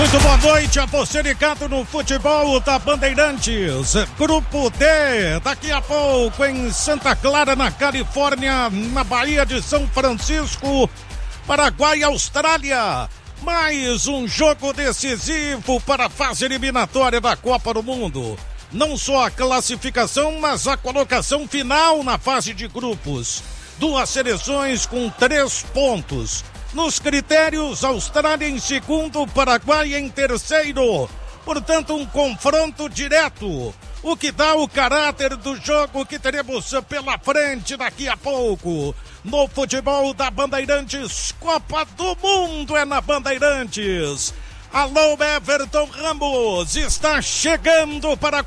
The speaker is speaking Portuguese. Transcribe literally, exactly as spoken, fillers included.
Muito boa noite a você ligado no futebol da Bandeirantes. Grupo D, daqui a pouco em Santa Clara, na Califórnia, na Baía de São Francisco, Paraguai e Austrália. Mais um jogo decisivo para a fase eliminatória da Copa do Mundo. Não só a classificação, mas a colocação final na fase de grupos. Duas seleções com três pontos. Nos critérios, Austrália em segundo, Paraguai em terceiro. Portanto, um confronto direto. O que dá o caráter do jogo que teremos pela frente daqui a pouco. No futebol da Bandeirantes, Copa do Mundo é na Bandeirantes. Alô, Everton Ramos, está chegando para